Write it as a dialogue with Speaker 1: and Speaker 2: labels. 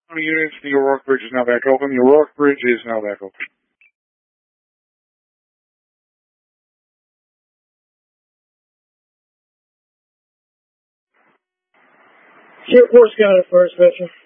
Speaker 1: Units, the O'Rourke Bridge is now back open. The O'Rourke Bridge is now back open.
Speaker 2: Airport Scout at first, Veteran.